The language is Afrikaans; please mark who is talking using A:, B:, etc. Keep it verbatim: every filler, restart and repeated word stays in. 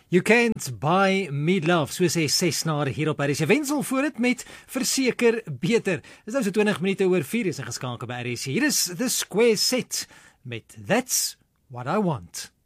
A: You can't buy me love, so sê ses snare hier op R S C. Wensel voor dit met verseker beter. Dis nou so twintig minute oor vier is en geskakel by R S C. Hier is The Square Set met That's What I Want.